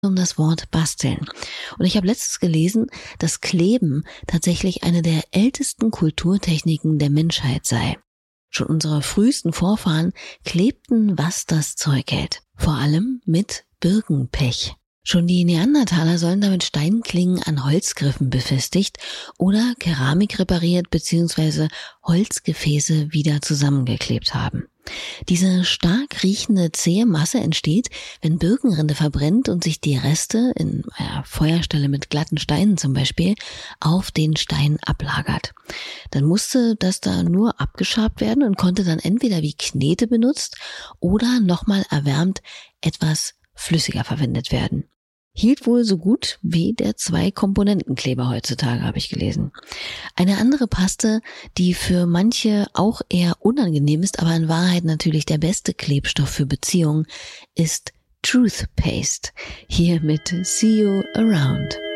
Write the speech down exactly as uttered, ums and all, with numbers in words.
um das Wort basteln. Und ich habe letztens gelesen, dass Kleben tatsächlich eine der ältesten Kulturtechniken der Menschheit sei. Schon unsere frühesten Vorfahren klebten, was das Zeug hält. Vor allem mit Birkenpech. Schon die Neandertaler sollen damit Steinklingen an Holzgriffen befestigt oder Keramik repariert bzw. Holzgefäße wieder zusammengeklebt haben. Diese stark riechende zähe Masse entsteht, wenn Birkenrinde verbrennt und sich die Reste, in einer Feuerstelle mit glatten Steinen zum Beispiel, auf den Stein ablagert. Dann musste das da nur abgeschabt werden und konnte dann entweder wie Knete benutzt oder nochmal erwärmt etwas flüssiger verwendet werden. Hielt wohl so gut wie der Zwei-Komponenten-Kleber heutzutage, habe ich gelesen. Eine andere Paste, die für manche auch eher unangenehm ist, aber in Wahrheit natürlich der beste Klebstoff für Beziehungen, ist Truth Paste. Hier mit See You Around.